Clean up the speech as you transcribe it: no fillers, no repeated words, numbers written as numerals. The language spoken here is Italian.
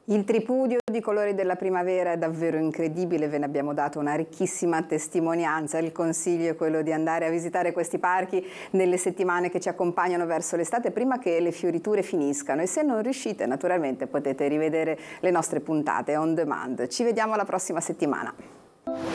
Il tripudio di colori della primavera è davvero incredibile, ve ne abbiamo dato una ricchissima testimonianza. Il consiglio è quello di andare a visitare questi parchi nelle settimane che ci accompagnano verso l'estate prima che le fioriture finiscano, e se non riuscite naturalmente potete rivedere le nostre puntate on demand. Ci vediamo la prossima settimana.